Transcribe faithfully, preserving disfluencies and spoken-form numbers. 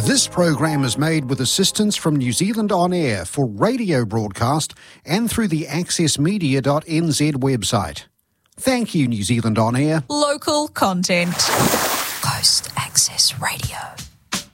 This program is made with assistance from New Zealand On Air for radio broadcast and through the access media dot n z website. Thank you, New Zealand On Air. Local content. Coast Access Radio.